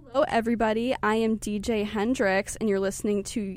Hello, everybody. I am DJ Hendrix, and you're listening to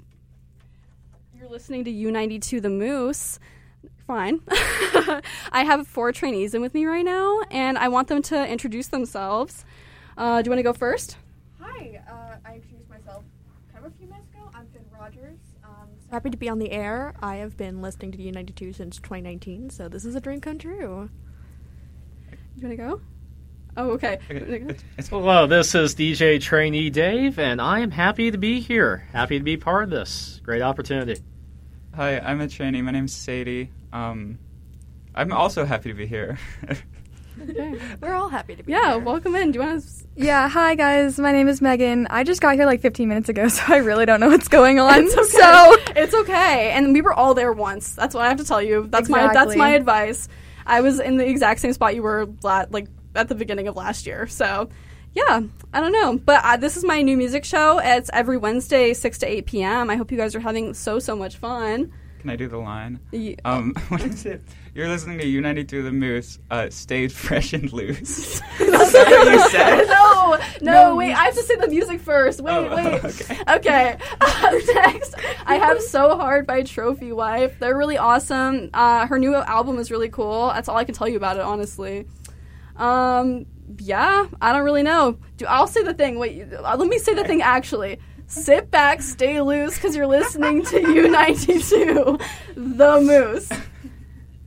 U92 The Moose. Fine. I have 4 trainees in with me right now, and I want them to introduce themselves. Do you want to go first? Hi, I introduced myself kind of a few minutes ago. I'm Finn Rogers. So happy to be on the air. I have been listening to U92 since 2019, so this is a dream come true. You want to go? Oh, okay. Hello, this is DJ Trainee Dave, and I am happy to be here. Happy to be part of this great opportunity. Hi, I'm a trainee. My name's Sadie. I'm also happy to be here. Okay. We're all happy to be here. Yeah, welcome in. Do you want to... Yeah, hi guys, my name is Megan. I just got here like 15 minutes ago, so I really don't know what's going on. It's okay. So it's okay. And we were all there once. That's what I have to tell you. That's my advice. I was in the exact same spot you were at the beginning of last year. So, yeah, I don't know. But this is my new music show. It's every Wednesday, 6 to 8 p.m. I hope you guys are having so much fun. Can I do the line? Yeah. What is it? You're listening to U92 The Moose, stayed fresh and loose. That's what you said? No, wait, I have to say the music first. Wait. Okay. Next, I have So Hard by Trophy Wife. They're really awesome. Her new album is really cool. That's all I can tell you about it, honestly. Yeah, I don't really know. I'll say the thing. Wait, let me say the thing actually. Sit back, stay loose, because you're listening to U92, The Moose.